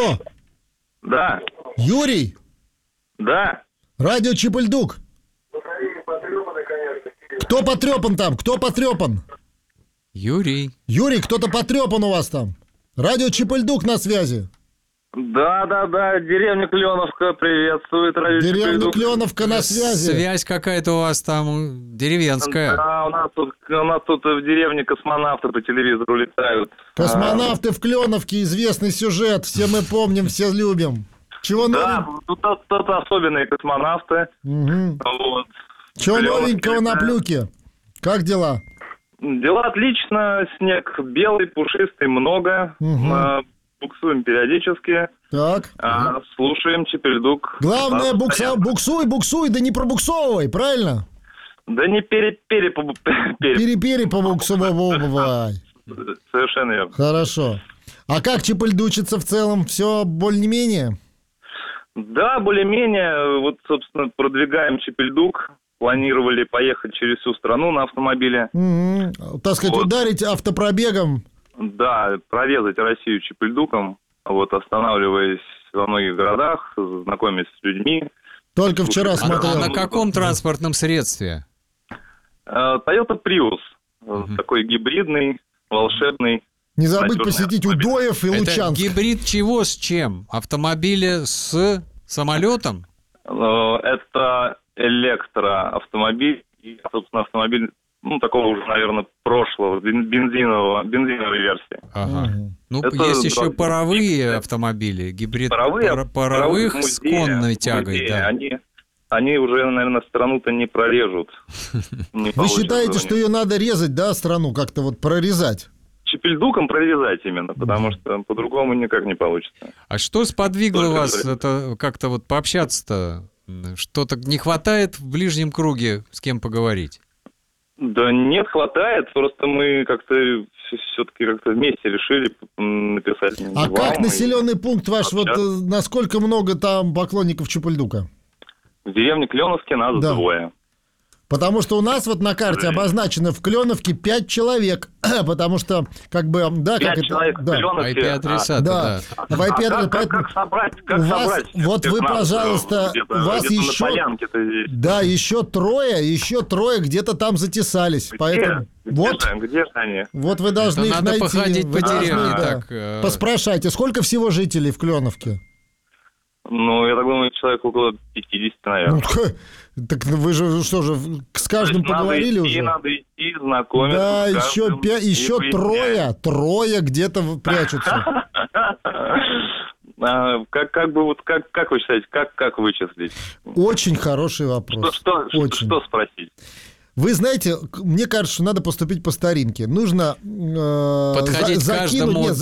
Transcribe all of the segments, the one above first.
Алло, Да, Юрий, да. радио Чип-и-Ль-Дук. Кто потрепан там? Кто потрепан? Юрий. Юрий, кто-то потрепан у вас там. Радио Чип-и-Ль-Дук на связи. Да, деревня Кленовка приветствует. Деревня Кленовка на связи. Связь какая-то у вас там деревенская. Да, у нас тут в деревне космонавты по телевизору летают. Космонавты в Кленовке, известный сюжет. Все мы помним, все любим. Чего Да, тут особенные космонавты. Угу. Вот. Чего новенького на Плюке? Как дела? Дела отлично, снег белый, пушистый, много. Угу. Буксуем периодически. Так. Слушаем Чип-и-Ль-Дук. Главное, буксуй, да не пробуксовывай, правильно? Да не Пере-пере побуксовывай. Совершенно верно. Хорошо. А как Чип-и-Ль-Дучится в целом? Все более-менее? Да, более-менее. Вот, собственно, продвигаем Чип-и-Ль-Дук. Планировали поехать через всю страну на автомобиле. Угу. Так сказать, вот. Ударить автопробегом. Да, прорезать Россию Чип-и-Ль-Дуком, вот, останавливаясь во многих городах, знакомясь с людьми. Только вчера смотрел. А на каком транспортном средстве? Toyota Prius, такой гибридный, волшебный. Не забыть посетить Удоев и Лучанск. Это гибрид чего с чем? Автомобиля с самолетом? Это электроавтомобиль и, собственно, автомобиль, такого уже, наверное, прошлого, бензиновой версии. Ага. Это есть еще паровые автомобили, гибрид паровых с конной тягой. Да. Они уже, наверное, страну-то не прорежут. Вы считаете, что ее надо резать, да, страну, как-то вот прорезать? Чип-и-Ль-Дуком прорезать именно, потому что по-другому никак не получится. А что сподвигло вас это как-то вот пообщаться-то? Что-то не хватает в ближнем круге с кем поговорить? Да нет, хватает. Просто мы как-то все-таки вместе решили написать. А как населенный пункт ваш? Вот насколько много там поклонников Чип-и-Ль-Дука? В деревне Кленовске нас 2. Потому что у нас вот на карте обозначено в Кленовке 5 человек. Потому что, как бы, да, 5 как это. Человек в Кленовке. IP-адреса, да. Как собрать? Вот вы, пожалуйста, у вас еще. Да, еще трое где-то там затесались. Поэтому. Где же они? Вот вы должны их найти. Надо походить по деревне. Так. Поспрашайте, сколько всего жителей в Кленовке? Я так думаю, человек около 50, наверное. Так вы же что же, с каждым поговорили уже? Надо идти, знакомиться. Да, еще трое где-то прячутся. Как вы считаете, как вычислить? Очень хороший вопрос. Что спросить? Вы знаете, мне кажется, что надо поступить по старинке. Нужно закинуть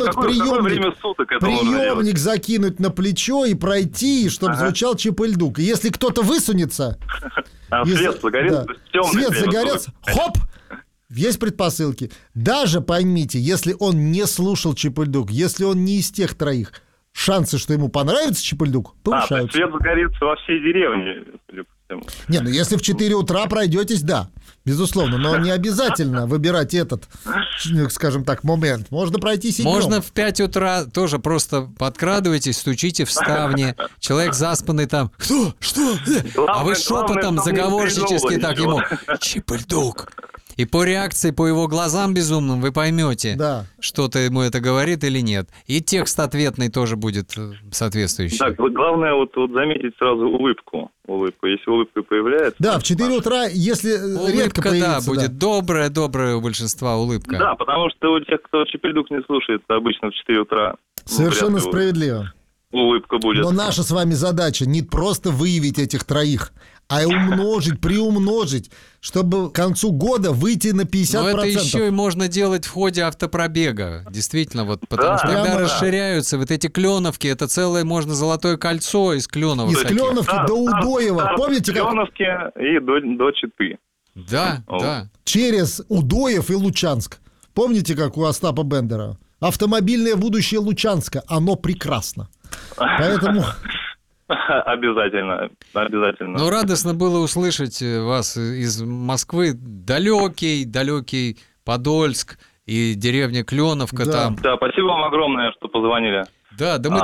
приемник, закинуть на плечо и пройти, чтобы звучал Чип-и-Ль-Дук. И если кто-то высунется... Свет загорелся, хоп! Есть предпосылки. Даже, поймите, если он не слушал Чип-и-Ль-Дук, если он не из тех троих, шансы, что ему понравится Чип-и-Ль-Дук, повышаются. Свет загорится во всей деревне. Не, если в 4 утра пройдетесь, да, безусловно, но не обязательно выбирать этот, скажем так, момент. Можно пройти 7. Можно в 5 утра тоже просто подкрадываетесь, стучите в ставни, человек заспанный там, кто, что? А вы шепотом заговорщически так ему, Чип-и-Ль-Дук. И по реакции, по его глазам безумным вы поймете, что-то ему это говорит или нет. И текст ответный тоже будет соответствующий. Так, главное вот заметить сразу улыбку. Если улыбка появляется... Да, в 4 утра, если редко появится... Да, будет добрая у большинства улыбка. Да, потому что у тех, кто Чип-и-Ль-Дук не слушает, обычно в 4 утра... Совершенно справедливо. Улыбка будет. Но наша с вами задача не просто выявить этих троих, а приумножить, чтобы к концу года выйти на 50%. Но это еще и можно делать в ходе автопробега, действительно, потому что когда расширяются вот эти Кленовки, это целое, можно золотое кольцо из Кленова. Из Кленовки до Удоева, помните как? Из Кленовки и до Читы. Да. Через Удоев и Лучанск. Помните, как у Остапа Бендера? Автомобильное будущее Лучанска, оно прекрасно. Поэтому... Обязательно. Но радостно было услышать вас из Москвы. Далекий Подольск и деревня Кленовка там. Да, спасибо вам огромное, что позвонили. Да, мы